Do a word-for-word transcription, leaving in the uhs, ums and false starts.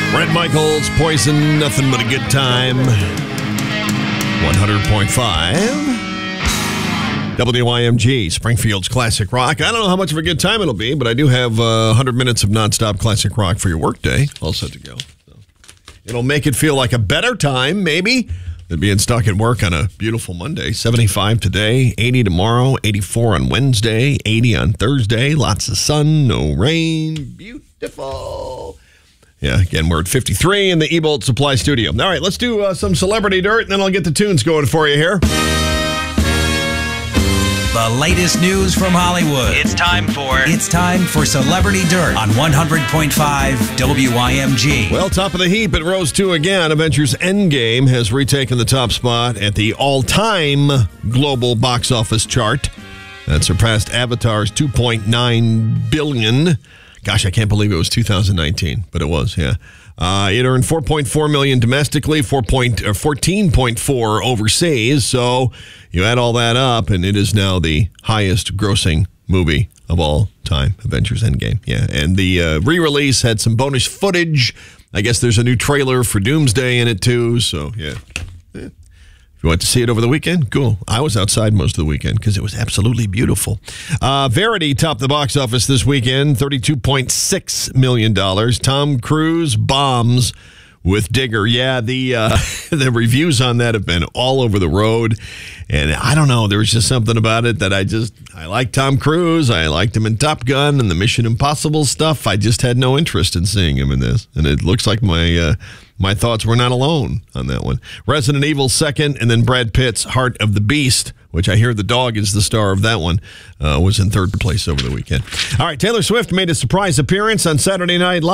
Bret Michaels, Poison, Nothing But a Good Time. one hundred point five. W I M G, Springfield's Classic Rock. I don't know how much of a good time it'll be, but I do have uh, one hundred minutes of nonstop classic rock for your workday all set to go. So it'll make it feel like a better time, maybe, than being stuck at work on a beautiful Monday. seventy-five today, eighty tomorrow, eighty-four on Wednesday, eighty on Thursday. Lots of sun, no rain. Beautiful. Yeah, again, we're at fifty-three in the E-Bolt Supply Studio. All right, let's do uh, some celebrity dirt, and then I'll get the tunes going for you here. The latest news from Hollywood. It's time for... It's time for Celebrity Dirt on one hundred point five W I M G. Well, top of the heap, it rose two again. Avengers Endgame has retaken the top spot at the all-time global box office chart. That surpassed Avatar's two point nine billion dollars. Gosh, I can't believe it was two thousand nineteen, but it was, yeah. Uh, it earned four point four million dollars domestically, four point, or fourteen point four overseas. So you add all that up, and it is now the highest grossing movie of all time, Avengers Endgame. Yeah, and the uh, re-release had some bonus footage. I guess there's a new trailer for Doomsday in it, too. So, yeah. yeah. If you went to see it over the weekend, cool. I was outside most of the weekend because it was absolutely beautiful. Uh, Verity topped the box office this weekend, thirty-two point six million dollars. Tom Cruise bombs with Digger. Yeah, the uh, the reviews on that have been all over the road. And I don't know, there was just something about it that I just, I like Tom Cruise. I liked him in Top Gun and the Mission Impossible stuff. I just had no interest in seeing him in this. And it looks like my... Uh, My thoughts were not alone on that one. Resident Evil second, and then Brad Pitt's Heart of the Beast, which I hear the dog is the star of that one, uh, was in third place over the weekend. All right, Taylor Swift made a surprise appearance on Saturday Night Live.